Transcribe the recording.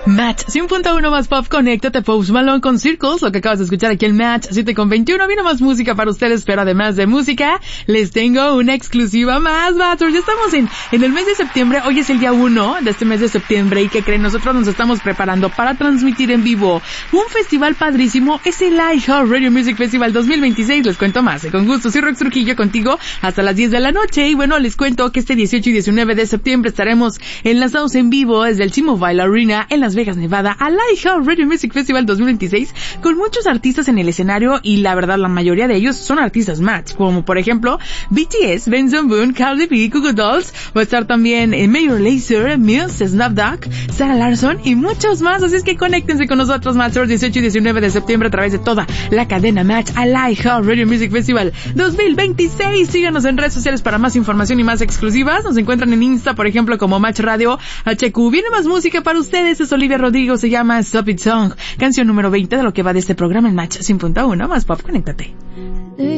Match 100.1 más pop, conéctate, Post Malone con Circles, lo que acabas de escuchar aquí en Match 7.21, viene más música para ustedes, pero además de música, les tengo una exclusiva más, vatos. Ya estamos en el mes de septiembre, hoy es el día 1 de este mes de septiembre, y ¿qué creen? Nosotros nos estamos preparando para transmitir en vivo un festival padrísimo, es el iHeartRadio Music Festival 2026, les cuento más, con gusto, soy Rox Trujillo contigo hasta las 10 de la noche, y bueno, les cuento que este 18 y 19 de septiembre estaremos enlazados en vivo desde el T-Mobile Arena en Las Vegas, Nevada, al iHeartRadio Music Festival 2026, con muchos artistas en el escenario, y la verdad la mayoría de ellos son artistas Match, como por ejemplo BTS, Benson Boone, Cardi B, Goo Goo Dolls, va a estar también Major Lazer, Mills, Snapdog, Sarah Larson y muchos más, así es que conéctense con nosotros Match 18 y 19 de septiembre a través de toda la cadena Match al iHeartRadio Music Festival 2026. Síganos en redes sociales para más información y más exclusivas, nos encuentran en Insta, por ejemplo, como Match Radio HQ. Viene más música para ustedes, es Olivia Rodrigo, se llama Stop It Song, canción número 20 de lo que va de este programa en Match 100.1 más pop, conéctate.